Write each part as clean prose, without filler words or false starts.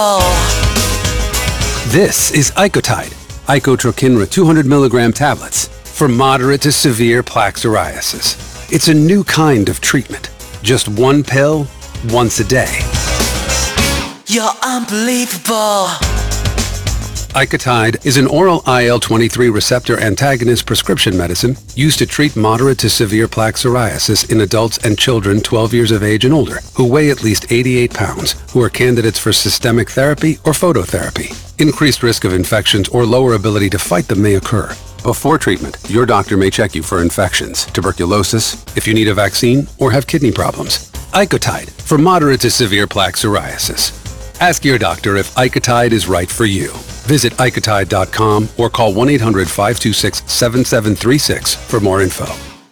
This is Icotide, Icotrokinra 200 milligram tablets for moderate to severe plaque psoriasis. It's a new kind of treatment. Just one pill, once a day. You're unbelievable. Icotide is an oral IL-23 receptor antagonist prescription medicine used to treat moderate to severe plaque psoriasis in adults and children 12 years of age and older who weigh at least 88 pounds, who are candidates for systemic therapy or phototherapy. Increased risk of infections or lower ability to fight them may occur. Before treatment, your doctor may check you for infections, tuberculosis, if you need a vaccine, or have kidney problems. Icotide for moderate to severe plaque psoriasis. Ask your doctor if Icotide is right for you. Visit Icotide.com or call 1-800-526-7736 for more info.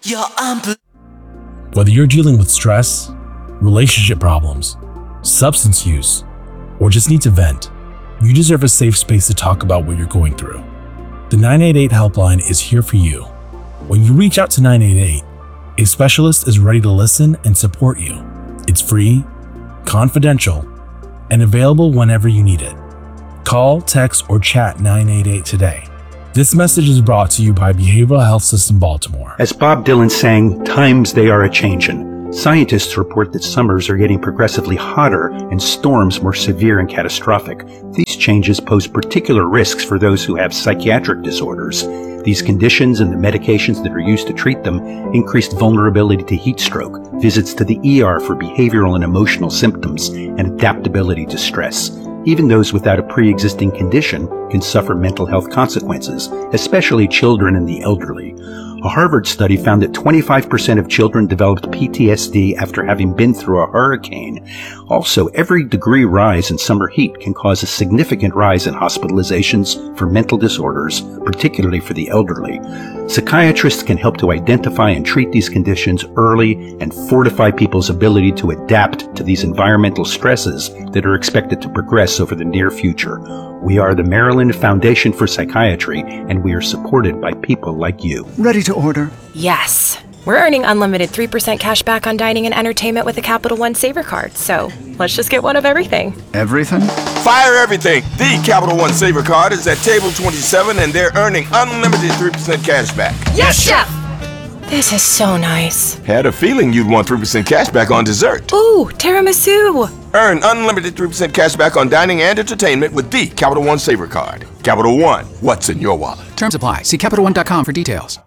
Whether you're dealing with stress, relationship problems, substance use, or just need to vent, you deserve a safe space to talk about what you're going through. The 988 helpline is here for you. When you reach out to 988, a specialist is ready to listen and support you. It's free, confidential, and available whenever you need it. Call, text, or chat 988 today. This message is brought to you by Behavioral Health System Baltimore. As Bob Dylan sang, times they are a-changin'. Scientists report that summers are getting progressively hotter and storms more severe and catastrophic. These changes pose particular risks for those who have psychiatric disorders. These conditions and the medications that are used to treat them increased vulnerability to heat stroke, visits to the ER for behavioral and emotional symptoms, and adaptability to stress. Even those without a pre-existing condition can suffer mental health consequences, especially children and the elderly. A Harvard study found that 25% of children developed PTSD after having been through a hurricane. Also, every degree rise in summer heat can cause a significant rise in hospitalizations for mental disorders, particularly for the elderly. Psychiatrists can help to identify and treat these conditions early and fortify people's ability to adapt to these environmental stresses that are expected to progress over the near future. We are the Maryland Foundation for Psychiatry, and we are supported by people like you. Ready to order? Yes. We're earning unlimited 3% cash back on dining and entertainment with a Capital One Saver card, so let's just get one of everything. Everything? Fire everything! The Capital One Saver card is at table 27, and they're earning unlimited 3% cash back. Yes, Chef! This is so nice. Had a feeling you'd want 3% cash back on dessert. Ooh, tiramisu! Earn unlimited 3% cash back on dining and entertainment with the Capital One Saver card. Capital One, what's in your wallet? Terms apply. See CapitalOne.com for details.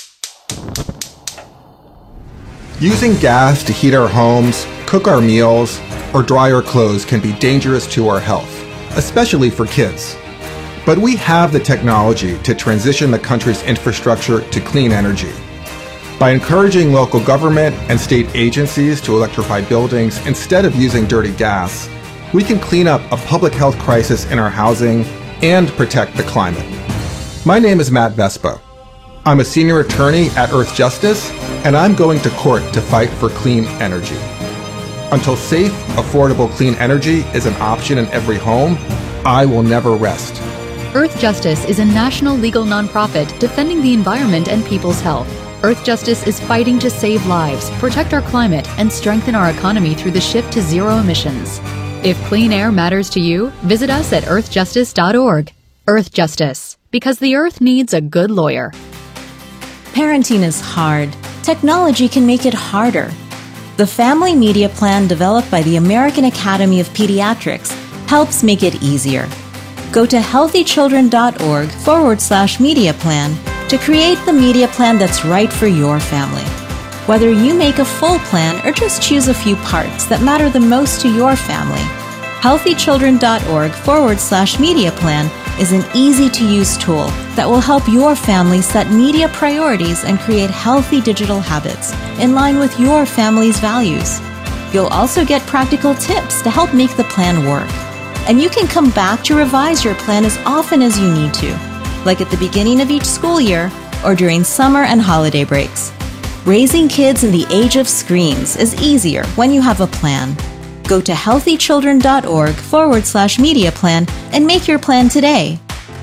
Using gas to heat our homes, cook our meals, or dry our clothes can be dangerous to our health, especially for kids. But we have the technology to transition the country's infrastructure to clean energy. By encouraging local government and state agencies to electrify buildings instead of using dirty gas, we can clean up a public health crisis in our housing and protect the climate. My name is Matt Vespa. I'm a senior attorney at Earth Justice, and I'm going to court to fight for clean energy. Until safe, affordable clean energy is an option in every home, I will never rest. Earth Justice is a national legal nonprofit defending the environment and people's health. Earth Justice is fighting to save lives, protect our climate, and strengthen our economy through the shift to zero emissions. If clean air matters to you, visit us at earthjustice.org. Earth Justice, because the earth needs a good lawyer. Parenting is hard. Technology can make it harder. The Family Media Plan developed by the American Academy of Pediatrics helps make it easier. Go to healthychildren.org/media plan to create the media plan that's right for your family. Whether you make a full plan or just choose a few parts that matter the most to your family, healthychildren.org/media plan is an easy-to-use tool that will help your family set media priorities and create healthy digital habits in line with your family's values. You'll also get practical tips to help make the plan work. And you can come back to revise your plan as often as you need to, like at the beginning of each school year or during summer and holiday breaks. Raising kids in the age of screens is easier when you have a plan. Go to healthychildren.org/media plan and make your plan today.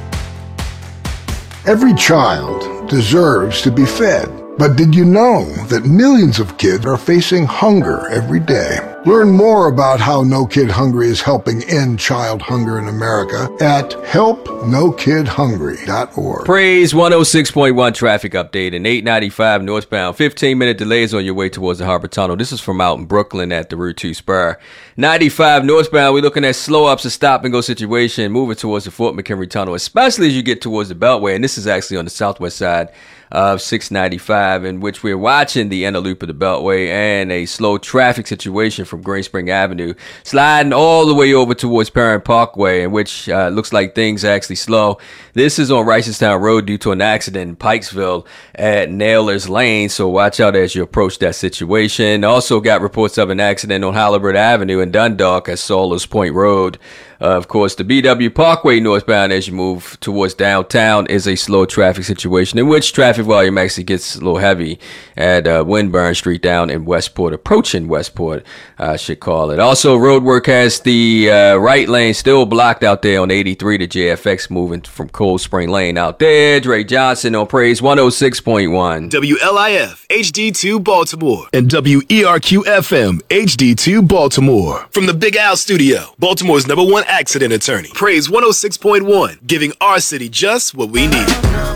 Every child deserves to be fed. But did you know that millions of kids are facing hunger every day? Learn more about how No Kid Hungry is helping end child hunger in America at helpnokidhungry.org. Praise 106.1 traffic update in 895 northbound. 15-minute delays on your way towards the Harbor Tunnel. This is from out in Brooklyn at the Route 2 spur. 95 northbound, we're looking at slow ups, a stop and go situation moving towards the Fort McHenry Tunnel, especially as you get towards the Beltway. And this is actually on the southwest side of 695, in which we're watching the inner loop of the Beltway and a slow traffic situation from Green Spring Avenue sliding all the way over towards Parent Parkway, in which looks like things are actually slow. This is on Ricestown Road due to an accident in Pikesville at Nailers Lane, so watch out as you approach that situation. Also got reports of an accident on Halliburton Avenue in Dundalk at Sawyers Point Road. Of course, the BW Parkway northbound as you move towards downtown is a slow traffic situation in which traffic volume actually gets a little heavy at Winburn Street down in Westport, approaching Westport, I should call it. Also, road work has the right lane still blocked out there on 83 to JFX moving from Cold Spring Lane out there. Dre Johnson on Praise 106.1. WLIF HD2 Baltimore and WERQ FM HD2 Baltimore. From the Big Al Studio, Baltimore's #1 accident attorney. Praise 106.1, giving our city just what we need.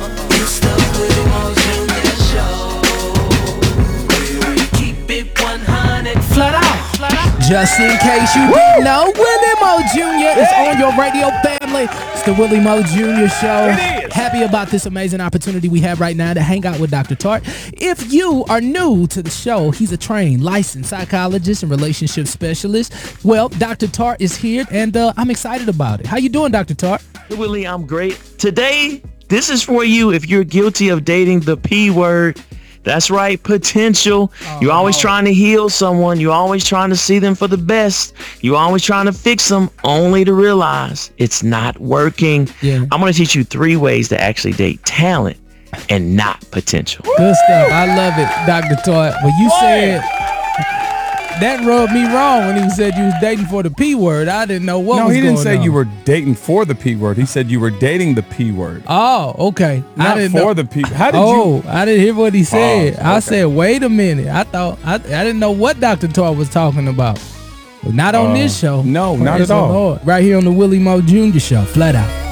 Flat out. Just in case you didn't know, Willie Moe Jr. is on your radio family. It's the Willie Moe Jr. Show. It is. Happy about this amazing opportunity we have right now to hang out with Dr. Tart. If you are new to the show, he's a trained, licensed psychologist and relationship specialist. Well, Dr. Tart is here, and I'm excited about it. How you doing, Dr. Tart? Hey, Willie, I'm great. Today, this is for you if you're guilty of dating the P word. That's right, potential. You're always trying to heal someone. You're always trying to see them for the best. You're always trying to fix them, only to realize it's not working. Yeah. I'm going to teach you 3 ways to actually date talent and not potential. Good stuff. I love it, Dr. Tart. When you said that rubbed me wrong when he said you was dating for the P word. I didn't know what was going on. No, he didn't say you were dating for the P word. He said you were dating the P word. Oh, okay. Not for the P. How did you? I didn't hear what he said. Okay. I said, wait a minute. I thought I didn't know what Dr. Tart was talking about. But not on this show. No, not at all. Right here on the Willie Moe Jr. Show. Flat out.